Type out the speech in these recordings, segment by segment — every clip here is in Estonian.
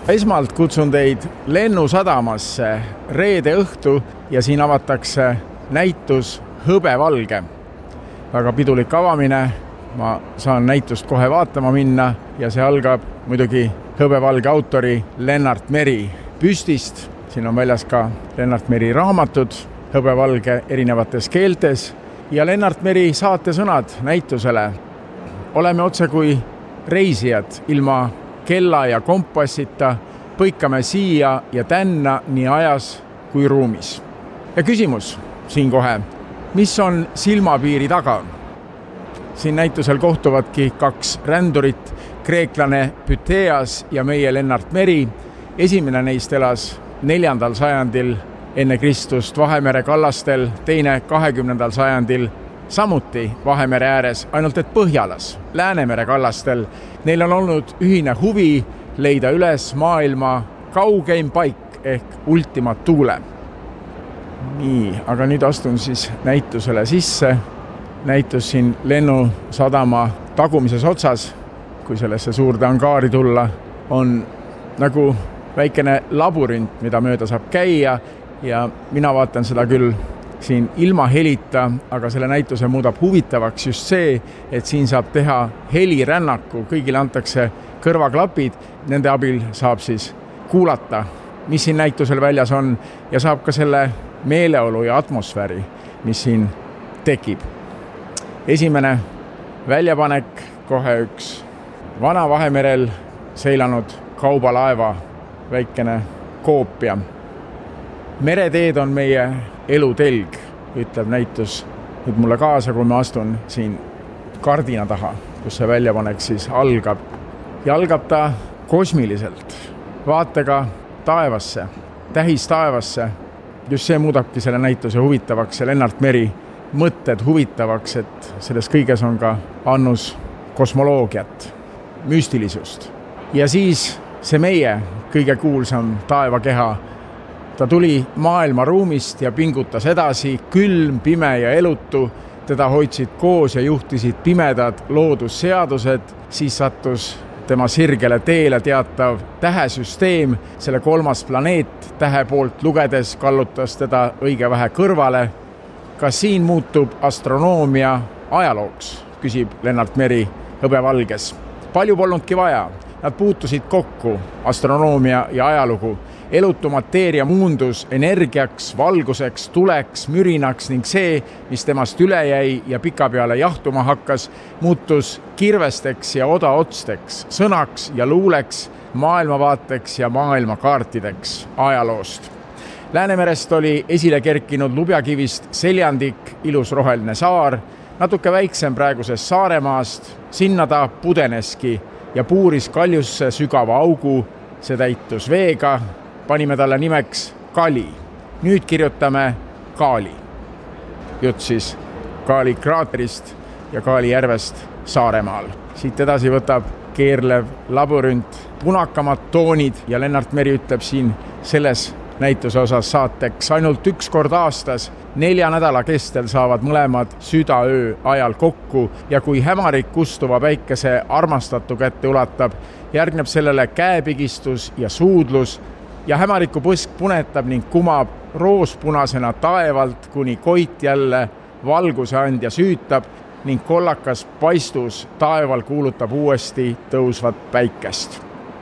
Esmalt kutsun teid Lennusadamasse reede õhtu ja siin avatakse näitus Hõbevalge. Väga pidulik avamine, ma saan näitust kohe vaatama minna ja see algab muidugi Hõbevalge autori Lennart Meri püstist. Siin on väljas ka Lennart Meri raamatud Hõbevalge erinevates keeltes ja Lennart Meri saatesõnad näitusele. Oleme otse kui reisijad ilma kella ja kompassita, põikame siia ja tänna nii ajas kui ruumis. Ja küsimus siin kohe, mis on silmapiiri taga? Siin näitusel kohtuvadki kaks rändurit, kreeklane Pytheas ja meie Lennart Meri. Esimene neist elas 4. sajandil enne Kristust Vahemere kallastel, teine 20. sajandil samuti Vahemere ääres, ainult et Põhjalas, Läänemere kallastel. Neil on olnud ühine huvi leida üles maailma kaugeim paik ehk Ultima Thule. Nii, aga nüüd astun siis näitusele sisse. Näitus siin Lennusadama tagumises otsas, kui sellesse suurde angaari tulla, on nagu väikene labürint, mida mööda saab käia ja mina vaatan seda küll siin ilma helita, aga selle näituse muudab huvitavaks just see, et siin saab teha helirännaku. Kõigile antakse kõrvaklapid, nende abil saab siis kuulata, mis siin näitusel väljas on ja saab ka selle meeleolu ja atmosfääri, mis siin tekib. Esimene väljapanek, kohe üks vana Vahemerel seilanud kaubalaeva väikene koopia. Mereteed on meie elutelg, ütleb näitus nüüd mulle kaasa, kui ma astun siin kardina taha, kus see väljapanek siis algab. Ja algab ta kosmiliselt, vaatega taevasse, tähis taevasse. Just see muudabki selle näituse huvitavaks ja Lennart Meri mõtted huvitavaks, et selles kõiges on ka annus kosmoloogiat, müstilisust. Ja siis see meie kõige kuulsam taevakeha, ta tuli maailma ruumist ja pingutas edasi, külm, pime ja elutu. Teda hoidsid koos ja juhtisid pimedad loodusseadused. Siis sattus tema sirgele teele teatav tähesüsteem, selle 3. planeet. Tähe poolt lugedes kallutas teda õige vähe kõrvale. Kas siin muutub astronoomia ajalooks, küsib Lennart Meri Hõbevalges. Palju polnudki vaja. Nad puutusid kokku, astronoomia ja ajalugu. Elutu mateeria muundus energiaks, valguseks, tuleks, mürinaks ning see, mis temast üle jäi ja pika peale jahtuma hakkas, muutus kirvesteks ja odaotsteks, sõnaks ja luuleks, maailmavaateks ja maailmakaartideks ajaloost. Läänemerest oli esile kerkinud Lubjakivist Seljandik, ilus roheline saar, natuke väiksem praegusest Saaremaast. Sinna ta pudeneski ja puuris kaljusse sügava augu, see täitus veega. Panime talle nimeks Kali. Nüüd kirjutame Kaali. Jutt siis Kaali kraaterist ja Kaali järvest Saaremaal. Siit edasi võtab keerlev labürint punakamad toonid ja Lennart Meri ütleb siin selles näituse osas saateks ainult üks kord aastas 4 nädala kestel saavad mõlemad südaöö ajal kokku ja kui hämarik kustuva päikese armastatu kätte ulatab, järgneb sellele käepigistus ja suudlus ja hämariku põsk punetab ning kumab roospunasena taevalt, kuni koit jälle valguse andja süütab ning kollakas paistus taeval kuulutab uuesti tõusvat päikest.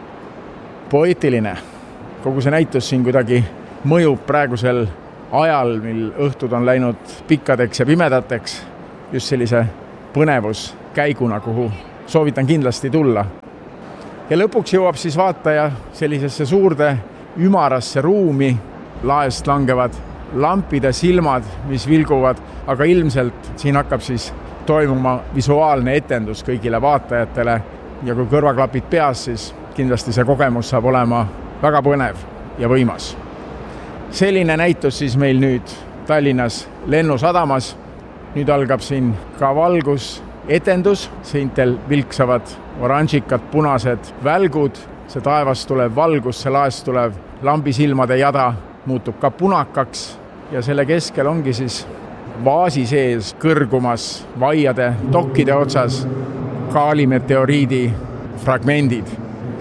Poeetiline. Kogu see näitus siin kuidagi mõjub praegusel ajal, mil õhtud on läinud pikkadeks ja pimedateks, just sellise põnevuskäiguna, kuhu soovitan kindlasti tulla. Ja lõpuks jõuab siis vaataja sellisesse suurde ümarasse ruumi, laest langevad lampide silmad, mis vilguvad, aga ilmselt siin hakkab siis toimuma visuaalne etendus kõigile vaatajatele ja kui kõrvaklapid peas, siis kindlasti see kogemus saab olema väga põnev ja võimas. Selline näitus siis meil nüüd Tallinnas Lennusadamas. Nüüd algab siin ka valgus etendus, seintel vilksavad oranžikad punased välgud, see taevast tulev valgus, see laest tulev lambisilmade jada muutub ka punakaks ja selle keskel ongi siis vaasi sees kõrgumas vaiade tokkide otsas kaalimeteoriidi fragmendid.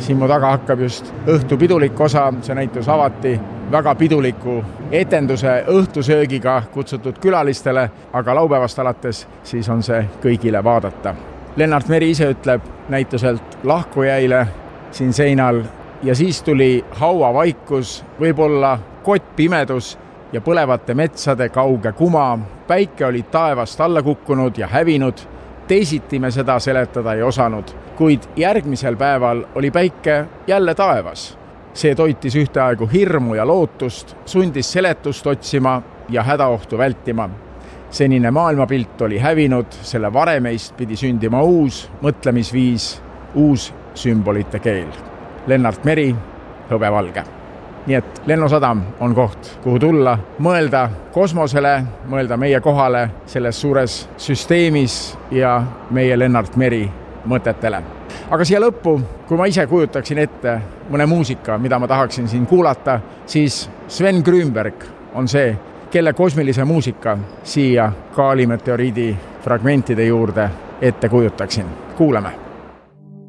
siin mu taga hakkab just õhtu pidulik osa, see näitus avati väga piduliku etenduse õhtusöögiga kutsutud külalistele, aga laupäevast alates siis on see kõigile vaadata. Lennart Meri ise ütleb näituselt lahkujäile siin seinal ja siis tuli hauavaikus, võib-olla kottpimedus ja põlevate metsade kauge kuma. Päike oli taevast alla kukkunud ja hävinud, teisiti me seda seletada ei osanud, kuid järgmisel päeval oli päike jälle taevas. See toitis ühteaegu hirmu ja lootust, sundis seletust otsima ja hädaohtu vältima. Senine maailmapilt oli hävinud, selle varemeist pidi sündima uus mõtlemisviis, uus sümbolite keel. Lennart Meri, Hõbevalge. Nii et Lennusadam on koht, kuhu tulla, mõelda kosmosele, mõelda meie kohale selles suures süsteemis ja meie Lennart Meri mõtetele. Aga siia lõppu, kui ma ise kujutaksin ette mõne muusika, mida ma tahaksin siin kuulata, siis Sven Grünberg on see, kelle kosmilise muusika siia Kaali meteoriidi fragmentide juurde ette kujutaksin. Kuulame!